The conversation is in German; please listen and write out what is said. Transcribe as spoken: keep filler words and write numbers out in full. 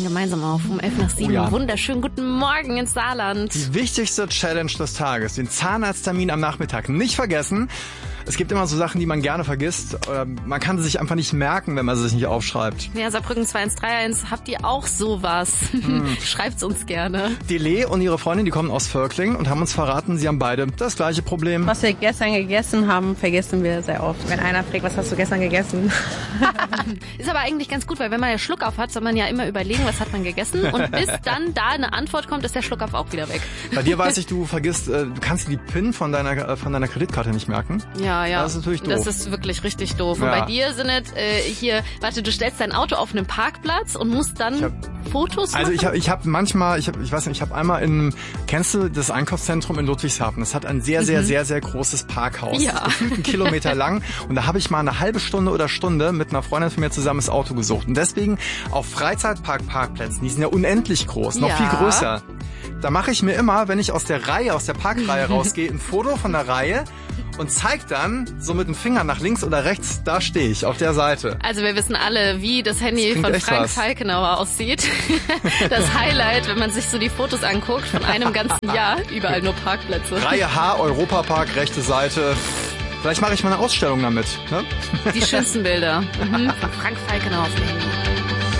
gemeinsam auf um elf nach sieben. Oh ja. Wunderschönen guten Morgen ins Saarland. Die wichtigste Challenge des Tages, den Zahnarzttermin am Nachmittag nicht vergessen. Es gibt immer so Sachen, die man gerne vergisst. Oder man kann sie sich einfach nicht merken, wenn man sie sich nicht aufschreibt. Ja, Saarbrücken zwei eins drei eins, habt ihr auch sowas? Hm. Schreibt's uns gerne. Dele und ihre Freundin, die kommen aus Völkling und haben uns verraten, sie haben beide das gleiche Problem. Was wir gestern gegessen haben, vergessen wir sehr oft. Wenn einer fragt, was hast du gestern gegessen? Ist aber eigentlich ganz gut, weil wenn man ja Schluck auf hat, soll man ja immer überlegen, was hat man gegessen. Und bis dann da eine Antwort kommt, ist der Schluck auf auch wieder weg. Bei dir weiß ich, du vergisst, äh, du kannst dir die PIN von deiner, äh, von deiner Kreditkarte nicht merken. Ja, ja. Das ist natürlich doof. Das ist wirklich richtig doof. Ja. Und bei dir sind es äh, hier, warte, du stellst dein Auto auf einen Parkplatz und musst dann hab, Fotos machen? Also ich habe ich hab manchmal, ich, hab, ich weiß nicht, ich habe einmal in, kennst du das Einkaufszentrum in Ludwigshafen? Das hat ein sehr, sehr, mhm. sehr, sehr großes Parkhaus. Ja. Gefühlt einen Kilometer lang. Und da habe ich mal eine halbe Stunde oder Stunde mit einer Freundin von mir zusammen das Auto gesucht. Und deswegen auf Freizeitpark-Parkplätzen, die sind ja unendlich groß, noch ja. viel größer. Da mache ich mir immer, wenn ich aus der Reihe, aus der Parkreihe rausgehe, ein Foto von der Reihe und zeig dann so mit dem Finger nach links oder rechts, da stehe ich, auf der Seite. Also wir wissen alle, wie das Handy das von Frank was. Falkenauer aussieht. Das Highlight, wenn man sich so die Fotos anguckt von einem ganzen Jahr, überall nur Parkplätze. Reihe H, Europapark, rechte Seite. Vielleicht mache ich mal eine Ausstellung damit. Ne? Die schönsten Bilder mhm. von Frank Falkenauer auf dem Handy.